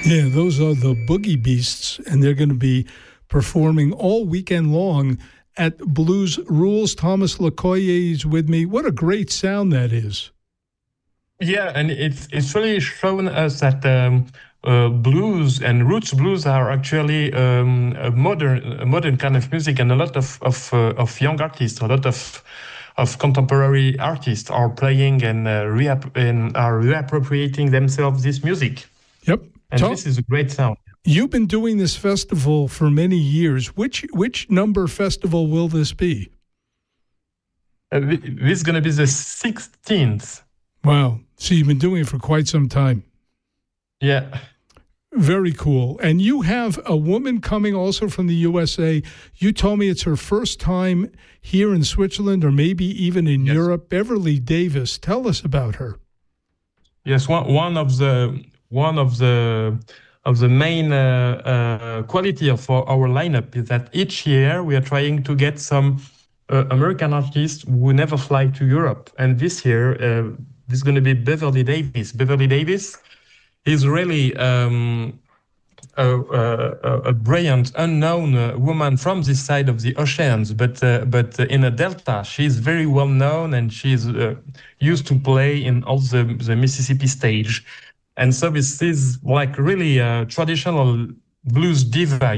Yeah, those are the Boogie Beasts, and they're going to be performing all weekend long at Blues Rules. Thomas Lokoye is with me. What a great sound that is. Yeah, and it's really shown us that blues and roots blues are actually a modern kind of music, and a lot of young artists, a lot of contemporary artists are playing and are reappropriating themselves this music. Yep. And this is a great sound. You've been doing this festival for many years. Which number festival will this be? This is going to be the 16th. Wow. So you've been doing it for quite some time. Yeah. Very cool. And you have a woman coming also from the USA. You told me it's her first time here in Switzerland or maybe even in Europe. Beverly Davis. Tell us about her. Yes, one of the main quality of our lineup is that each year we are trying to get some American artists who never fly to Europe. And this year, this is going to be Beverly Davis. Beverly Davis is really a brilliant, unknown woman from this side of the oceans, but in a delta, she's very well known, and she's used to play in all the Mississippi stage. And so this is like really a traditional blues diva,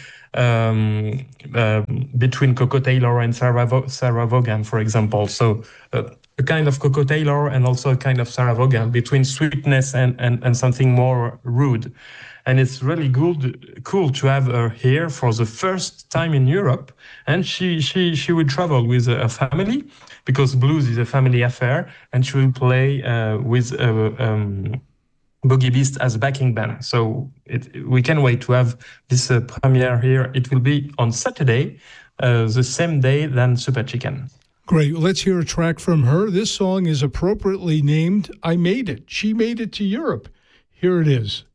between Coco Taylor and Sarah Vaughan, for example. So a kind of Coco Taylor and also a kind of Sarah Vaughan, between sweetness and something more rude. And it's really cool to have her here for the first time in Europe. And she will travel with a family, because blues is a family affair, and she will play with Boogie Beast as a backing band. So we can wait to have this premiere here. It will be on Saturday, the same day than Super Chicken. Great. Let's hear a track from her. This song is appropriately named I Made It. She made it to Europe. Here it is.